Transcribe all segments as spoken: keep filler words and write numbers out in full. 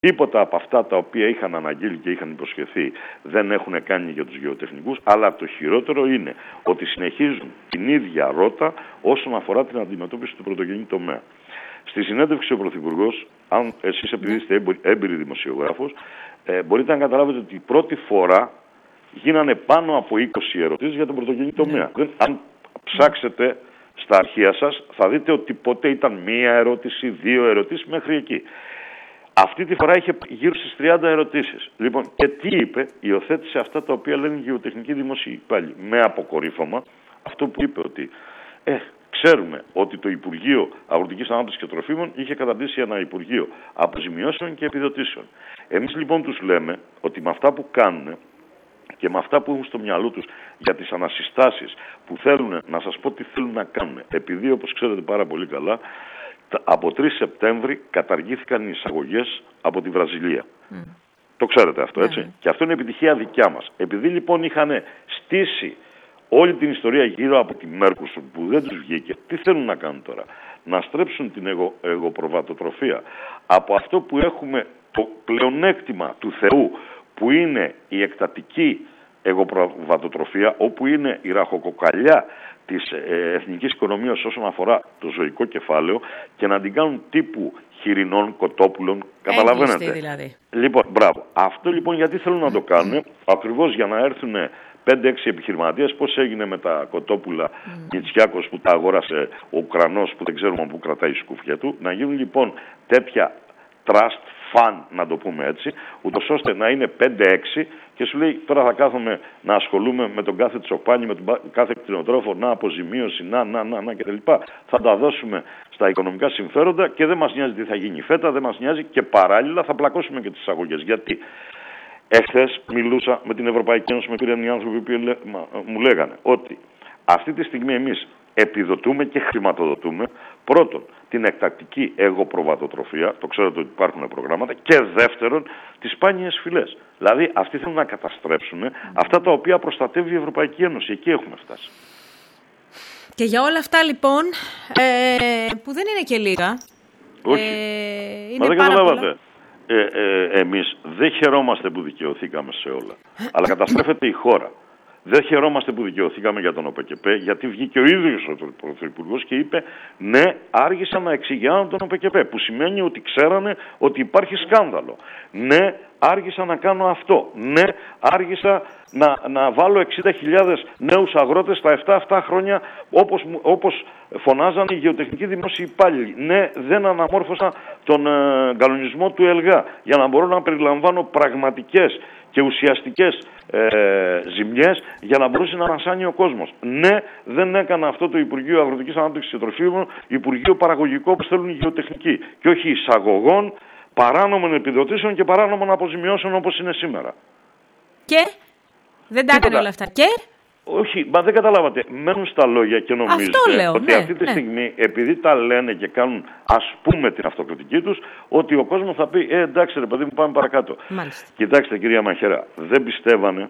Τίποτα από αυτά τα οποία είχαν αναγγείλει και είχαν υποσχεθεί δεν έχουν κάνει για τους γεωτεχνικούς, αλλά το χειρότερο είναι ότι συνεχίζουν την ίδια ρότα όσον αφορά την αντιμετώπιση του πρωτογενή τομέα. Στη συνέντευξη ο Πρωθυπουργός, αν εσείς επειδή είστε έμπειροι δημοσιογράφος, ε, μπορείτε να καταλάβετε ότι πρώτη φορά γίνανε πάνω από είκοσι ερωτήσεις για τον πρωτογενή τομέα. Δεν, αν ψάξετε στα αρχεία σας θα δείτε ότι ποτέ ήταν μία ερώτηση, δύο ερωτήσεις μέχρι εκεί. Αυτή τη φορά είχε γύρω στις τριάντα ερωτήσεις. Λοιπόν, και τι είπε, υιοθέτησε αυτά τα οποία λένε οι γεωτεχνικοί δημοσίοι. Πάλι με αποκορύφωμα αυτό που είπε ότι ε, ξέρουμε ότι το Υπουργείο Αγροτικής Ανάπτυξης και Τροφίμων είχε καταντήσει ένα Υπουργείο αποζημιώσεων και επιδοτήσεων. Εμείς λοιπόν τους λέμε ότι με αυτά που κάνουν και με αυτά που έχουν στο μυαλό τους για τις ανασυστάσεις που θέλουν, να σας πω τι θέλουν να κάνουν. Επειδή όπως ξέρετε πάρα πολύ καλά, από τρεις Σεπτέμβρη καταργήθηκαν οι εισαγωγές από τη Βραζιλία. Mm. Το ξέρετε αυτό, έτσι. Mm. Και αυτό είναι επιτυχία δικιά μας. Επειδή λοιπόν είχαν στήσει όλη την ιστορία γύρω από τη Μέρκουσουρ που δεν τους βγήκε, τι θέλουν να κάνουν τώρα? Να στρέψουν την εγω, εγωπροβατοτροφία από αυτό που έχουμε το πλεονέκτημα του Θεού, που είναι η εκτατική εγωπροβατοτροφία, όπου είναι η ραχοκοκαλιά της ε, εθνικής οικονομίας όσον αφορά το ζωικό κεφάλαιο, και να την κάνουν τύπου χοιρινών, κοτόπουλων. Καταλαβαίνετε. Δηλαδή. Λοιπόν, μπράβο. Αυτό λοιπόν γιατί θέλουν να το κάνουν? Ακριβώς για να έρθουν πέντε έξι επιχειρηματίες, πώς έγινε με τα κοτόπουλα mm. Μητσιάκος που τα αγόρασε ο Ουκρανός που δεν ξέρουμε πού κρατάει η σκούφια του, να γίνουν λοιπόν τέτοια trust fund, να το πούμε έτσι, ούτως ώστε να είναι πέντε έξι και σου λέει τώρα θα κάθομαι να ασχολούμαι με τον κάθε τσοπάνι, με τον κάθε κτηνοτρόφο, να αποζημίωση, να, να, να, να κτλ. Θα τα δώσουμε στα οικονομικά συμφέροντα και δεν μας νοιάζει τι θα γίνει φέτα, δεν μας νοιάζει, και παράλληλα θα πλακώσουμε και τις εισαγωγές. Γιατί εχθές μιλούσα με την Ευρωπαϊκή Ένωση, με πήραν οι άνθρωποι που μου λέγανε ότι αυτή τη στιγμή εμείς επιδοτούμε και χρηματοδοτούμε πρώτον την εκτακτική εγωπροβατοτροφία, το ξέρετε ότι υπάρχουν προγράμματα, και δεύτερον τις σπάνιες φυλές. Δηλαδή αυτοί θέλουν να καταστρέψουν αυτά τα οποία προστατεύει η Ευρωπαϊκή Ένωση. Εκεί έχουμε φτάσει. Και για όλα αυτά λοιπόν, ε, που δεν είναι και λίγα. Όχι, ε, είναι μα δεν πάρα καταλάβατε. Ε, ε, εμείς δεν χαιρόμαστε που δικαιωθήκαμε σε όλα, αλλά καταστρέφεται η χώρα. Δεν χαιρόμαστε που δικαιωθήκαμε για τον ΟΠΕΚΕΠ, γιατί βγήκε ο ίδιος ο Πρωθυπουργός και είπε ναι, άργησαν να εξηγιάνουν τον ΟΠΕΚΕΠ, που σημαίνει ότι ξέρανε ότι υπάρχει σκάνδαλο. Ναι, άργησα να κάνω αυτό. Ναι, άργησα να, να βάλω εξήντα χιλιάδες νέους αγρότες στα επτά αυτά χρόνια, όπως, όπως φωνάζαν οι γεωτεχνικοί δημόσιοι υπάλληλοι. Ναι, δεν αναμόρφωσα τον ε, κανονισμό του ΕΛΓΑ για να μπορώ να περιλαμβάνω πραγματικές και ουσιαστικές ε, ζημιές για να μπορούσε να ανασάνει ο κόσμος. Ναι, δεν έκανα αυτό το Υπουργείο Αγροτικής Ανάπτυξης και Τροφίμων, Υπουργείο Παραγωγικό όπως θέλουν οι γεωτεχνικοί, και όχι εισαγωγών, παράνομων επιδοτήσεων και παράνομων αποζημιώσεων όπως είναι σήμερα. Και δεν τα έκανε όλα αυτά. Και όχι, μα δεν καταλάβατε. Μένουν στα λόγια και νομίζετε ότι ναι, αυτή τη ναι. στιγμή, επειδή τα λένε και κάνουν ας πούμε την αυτοκριτική τους, ότι ο κόσμος θα πει ε, εντάξει ρε παιδί μου, πάμε παρακάτω. Μάλιστα. Κοιτάξτε κυρία Μαχαίρα, δεν πιστεύανε,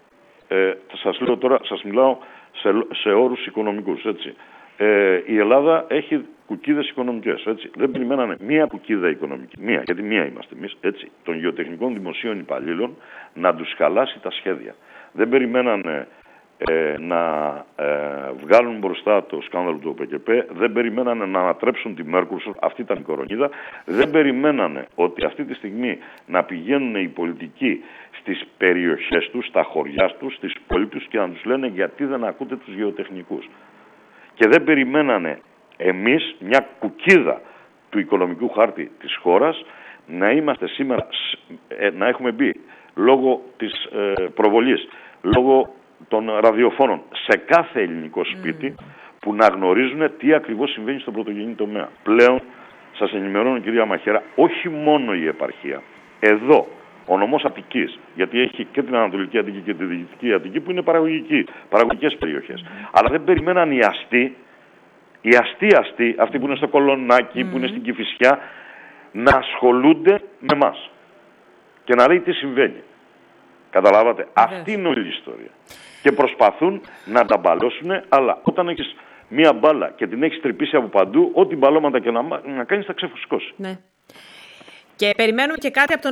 ε, σας λέω τώρα, σας μιλάω σε, σε όρους οικονομικούς, έτσι. Ε, η Ελλάδα έχει κουκίδες οικονομικές, έτσι. Δεν περιμένανε μία κουκίδα οικονομική, μία, γιατί μία είμαστε εμείς, έτσι, των γεωτεχνικών δημοσίων υπαλλήλων να τους χαλάσει τα σχέδια. Δεν περιμένανε Ε, να ε, βγάλουν μπροστά το σκάνδαλο του ΟΠΕΚΕΠ, δεν περιμένανε να ανατρέψουν τη Μέρκουσουρ, αυτή ήταν η κορονίδα, δεν περιμένανε ότι αυτή τη στιγμή να πηγαίνουν οι πολιτικοί στις περιοχές τους, στα χωριά τους, στις πόλεις τους και να τους λένε γιατί δεν ακούτε τους γεωτεχνικούς. Και δεν περιμένανε εμείς, μια κουκίδα του οικονομικού χάρτη της χώρας, να είμαστε σήμερα, ε, να έχουμε μπει λόγω της ε, προβολής, λόγω των ραδιοφώνων σε κάθε ελληνικό σπίτι, mm. που να γνωρίζουν τι ακριβώς συμβαίνει στον πρωτογενή τομέα. Πλέον, σας ενημερώνω κυρία Μαχαίρα, όχι μόνο η επαρχία, εδώ ο νομός Αττικής, γιατί έχει και την Ανατολική Αττική και τη Δυτική Αττική που είναι παραγωγική, παραγωγικές περιοχές. Mm. Αλλά δεν περιμέναν οι αστεί, οι αστεί αστεί, αυτοί που είναι στο Κολονάκι, mm. που είναι στην Κηφισιά, να ασχολούνται με εμάς και να λέει τι συμβαίνει. Καταλάβατε, yes. αυτή είναι όλη η ιστορία. Και προσπαθούν να τα μπαλώσουν, αλλά όταν έχεις μία μπάλα και την έχεις τρυπήσει από παντού, ό,τι μπαλώματα και να, να κάνεις θα ξεφουσκώσει. Ναι. Και περιμένουμε και κάτι από τον